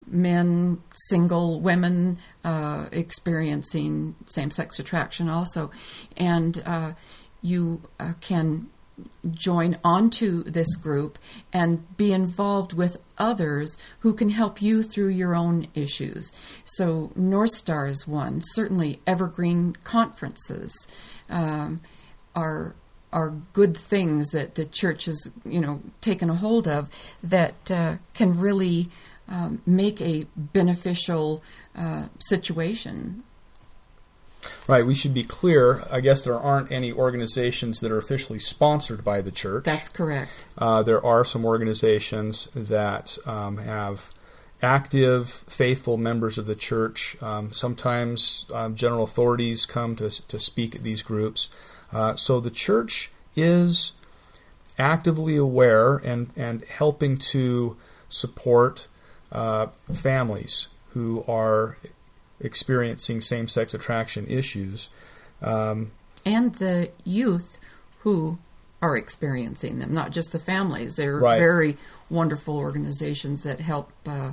men, single women experiencing same-sex attraction also. And you can join onto this group and be involved with others who can help you through your own issues. So North Star is one. Certainly evergreen conferences are good things that the church has, taken a hold of that can really make a beneficial situation. Right, we should be clear. I guess there aren't any organizations that are officially sponsored by the church. That's correct. There are some organizations that have active, faithful members of the church. Sometimes general authorities come to speak at these groups. So the church is actively aware and helping to support families who are experiencing same-sex attraction issues. And the youth who are experiencing them, not just the families. They're very wonderful organizations that help the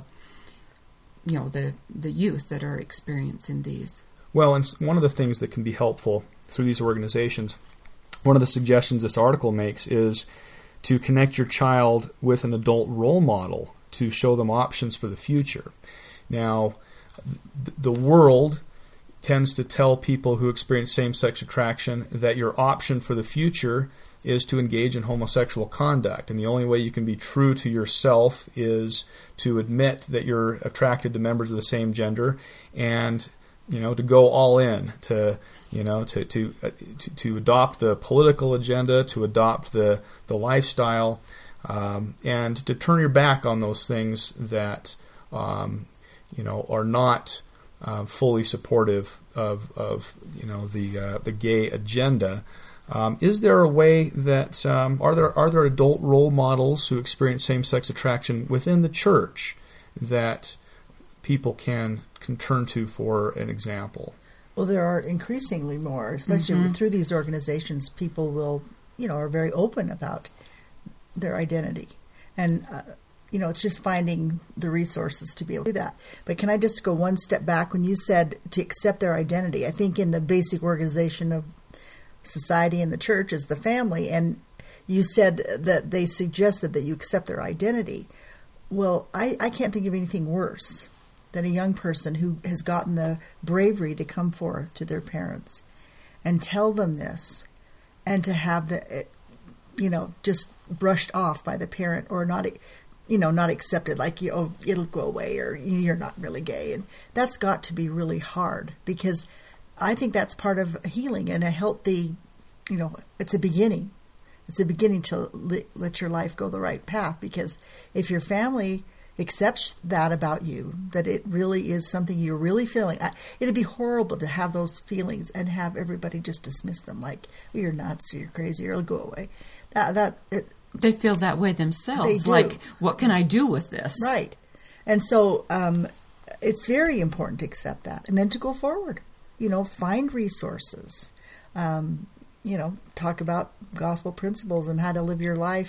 youth that are experiencing these. Well, and one of the things that can be helpful through these organizations, one of the suggestions this article makes is to connect your child with an adult role model to show them options for the future. Now, the world tends to tell people who experience same-sex attraction that your option for the future is to engage in homosexual conduct. And the only way you can be true to yourself is to admit that you're attracted to members of the same gender and, to go all in, to adopt the political agenda, to adopt the lifestyle, and to turn your back on those things that are not fully supportive of the gay agenda. Is there a way that are there adult role models who experience same-sex attraction within the church that people can turn to for an example? Well, there are increasingly more, especially through these organizations. People will, are very open about their identity, and it's just finding the resources to be able to do that. But can I just go one step back? When you said to accept their identity, I think in the basic organization of society and the church is the family, and you said that they suggested that you accept their identity. Well, I can't think of anything worse than a young person who has gotten the bravery to come forth to their parents and tell them this, and to have just brushed off by the parent, or not accepted, like, it'll go away, or you're not really gay. And that's got to be really hard, because I think that's part of healing and a healthy, it's a beginning. It's a beginning to let your life go the right path, because if your family accepts that about you, that it really is something you're really feeling, it'd be horrible to have those feelings and have everybody just dismiss them like, you're nuts, you're crazy, or it'll go away. They feel that way themselves. They do. Like, what can I do with this? Right. And so it's very important to accept that, and then to go forward. Find resources. Talk about gospel principles and how to live your life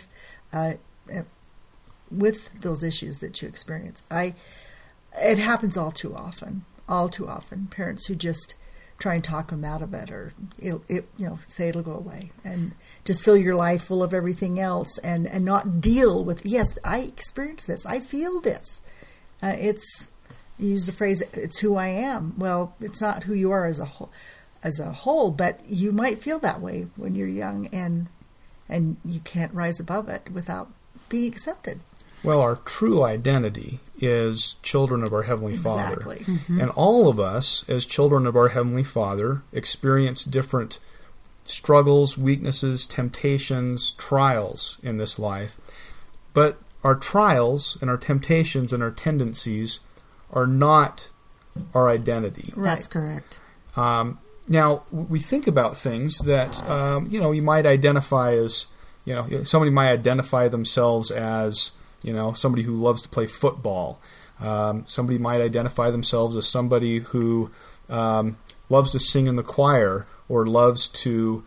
with those issues that you experience. It happens all too often. Parents who just try and talk them out of it, or say it'll go away, and just fill your life full of everything else, and not deal with, yes, I experience this, I feel this. You use the phrase, it's who I am. Well, it's not who you are as a whole, but you might feel that way when you're young, and you can't rise above it without being accepted. Well, our true identity is children of our Heavenly Father. Exactly. Mm-hmm. And all of us, as children of our Heavenly Father, experience different struggles, weaknesses, temptations, trials in this life. But our trials and our temptations and our tendencies are not our identity. Right. That's correct. Now, we think about things that, you might identify as, somebody might identify themselves as, somebody who loves to play football. Somebody might identify themselves as somebody who loves to sing in the choir, or loves to,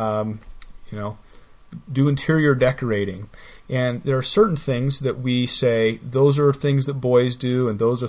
do interior decorating. And there are certain things that we say, those are things that boys do, and those are